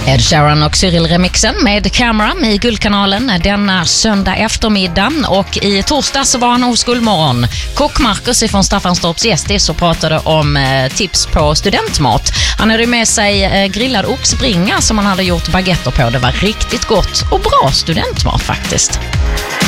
Ed Sheeran och Cyril-remixen med Camera i Guldkanalen denna söndag eftermiddag, och i torsdag så var han hos Guldmorgon. Kock Marcus från Staffanstorps Gästis och pratade om tips på studentmat. Han hade med sig grillad oxbringa som han hade gjort baguetter på. Det var riktigt gott och bra studentmat faktiskt.